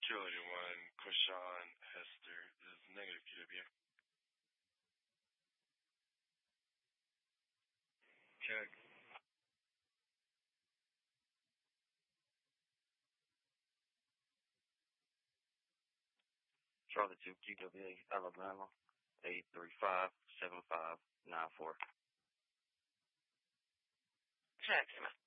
Charlie 1, Quashawn Hester is negative QW. Check. Charlie 2, QWA, Alabama, 835-7594. Maxima.